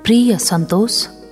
प्रिय सन्तोष,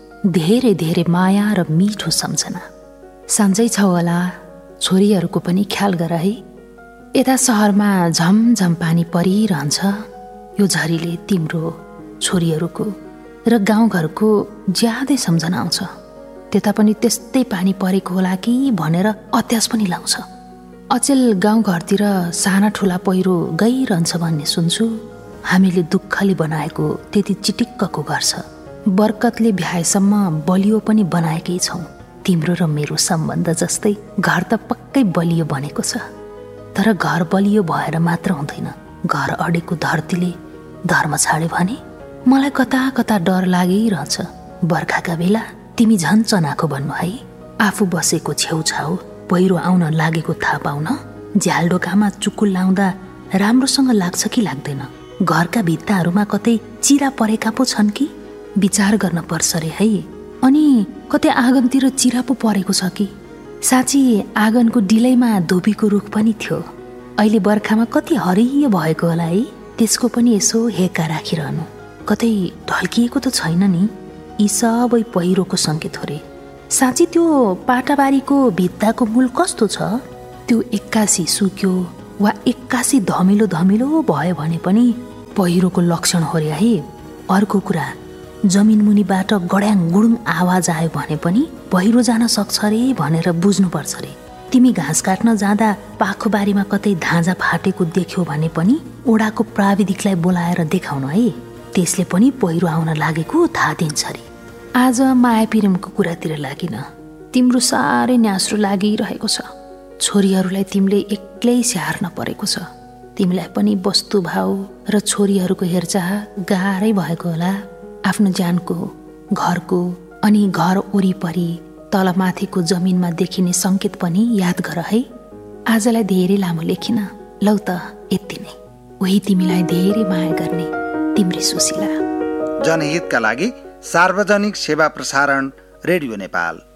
धेरै धेरै माया र मिठो सम्झना। सन्चै छौ होला, छोरीहरूको पनि ख्याल गर है। यता सहरमा झमझम पानी परिरहन्छ। यो झरीले तिम्रो, छोरीहरूको र गाउँघरको ज्यादै सम्झना आउँछ। त्यता पनि त्यस्तै पानी परेको होला कि भनेर अत्यास पनि लाउँछ। अचेल गाउँघरतिर साना ठुला पहिरो गइरहन्छ भन्ने सुन्छु। हामीले दुःखले बनाएको त्यति चिटिक्कको घर छ। बरकतले भ्याएसम्म बलियो पनि बनाएकै छौँ। तिम्रो र मेरो सम्बन्ध जस्तै घर त पक्कै बलियो बनेको छ। तर घर बलियो भएर मात्र हुँदैन। घर अडेको धरतीले धर्म छाड्यो भने मलाई कता कता डर लागिरहन्छ। बर्खाका बेला तिमी झन् चनाखो भन्नु है। आफू बसेको छेउछाउ पहिरो आउन लागेको थाहा पाउन झ्यालडोकामा चुकुल लाउँदा राम्रोसँग लाग्छ कि लाग्दैन? घरका भित्ताहरूमा कतै चिरा परेका पो छन् कि? विचार गर्न पर्छ रे है। अनि कतै आँगनतिर चिरा पो परेको छ कि? साँच्ची आँगनको डिलैमा धुपीको रुख पनि थियो। अहिले बर्खामा कति हरियो भएको होला है। त्यसको पनि यसो हेका राखिरहनु। कतै ढल्किएको त छैन नि? यी सबै पहिरोको सङ्केत हो रे। साँच्ची त्यो पाटाबारीको भित्ताको मूल कस्तो छ? त्यो एक्कासी सुक्यो वा एक्कासी धमिलो धमिलो भयो भने पनि पहिरोको लक्षण हो रे है। अर्को कुरा, जमिन मुनिबाट गड्याङ गुडुङ आवाज आयो भने पनि पहिरो जान सक्छ रे भनेर बुझ्नुपर्छ रे। तिमी घाँस काट्न जाँदा पाखो बारीमा कतै धाँजा फाटेको देख्यो भने पनि ओडाको प्राविधिकलाई बोलाएर देखाउनु है। त्यसले पनि पहिरो आउन लागेको थाहा दिन्छ रे। आज माया प्रेमको कुरातिर लागिन। तिम्रो साह्रै न्यास्रो लागिरहेको छ। छोरीहरूलाई तिमीले एक्लै स्याहार्न परेको छ। तिमीलाई पनि वस्तुभाव र छोरीहरूको हेरचाह गाह्रै भएको होला। आफ्नो ज्यानको, घरको अनि घर वरिपरि तलमाथिको जमिनमा देखिने सङ्केत पनि याद गर है। आजलाई धेरै लामो लेखिन। लौ त यति नै। उही तिमीलाई धेरै माया गर्ने तिम्री सुशीला। जनहितका लागि सार्वजनिक सेवा प्रसारण, रेडियो नेपाल।